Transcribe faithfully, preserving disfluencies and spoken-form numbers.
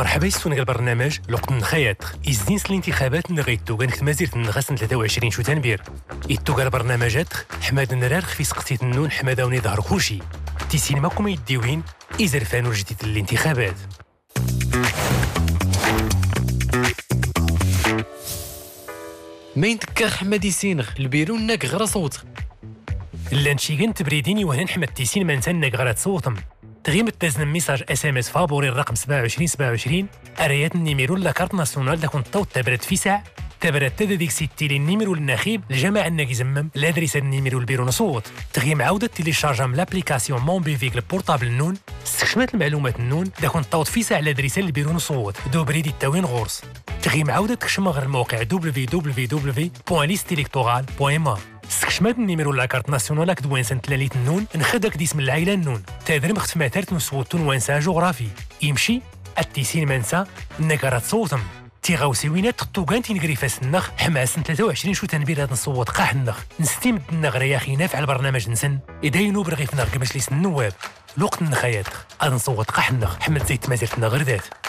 مرحبا يسون البرنامج لوقت نخيط إزدين الانتخابات نغيتو كانت مازيرت نغسن ثلاثة وعشرين شو تنبير إتو البرنامجات حماد النرار في سقسيت النون حماده ونظهر كلشي تيسين ماكم يديوين إزرفانو جديد الانتخابات. مين تكاخ حماد يسينغ البيرو ناك غرا صوت لانشيغن تبريديني وهن حمد تيسين منسان ناك غرا صوتم تغيم التزن ميساج اس ام اس فابوري الرقم سبعة وعشرين سبعة وعشرين اريات النيميرو لا كارت ناسيونال دا كنت طوت تبرد في ساعه تبرد تديك ستي النيميرو النخيب الجماعه الناكي زمم الادريس النيميرو البيرو نصوت تغيم عاوده تيليشارجا من لابليكاسيون مون بيفيك البورطابل النون استكشمات المعلومات النون دا كنت طوت في ساعه الادريس البيرو نصوت دو بريدي التاوين غورس تغيم عاوده تكشم غير الموقع دبليو دبليو دبليو بوان ليست الكتورال بوان ما استكشمات النيميرو لا كارت ناسيونال كدوين سنت لاليت النون نخدك ديسم العائله النون تادرم خت ماترت نصوتون وانسا جغرافي يمشي التيسين منسا نكرات صوتم تيغاوسي وينات تطوغان تينقري فاس النخ حماس ثلاثة وعشرين شو تنبير هاد نصوت قاح النخ نستيمد النغر يا اخي نافع البرنامج نسن إداينو برغي في نغ كماش ليس النواب لوقت النخايات هاد نصوت قاح النخ حمد زيت مازيرت النغر ذات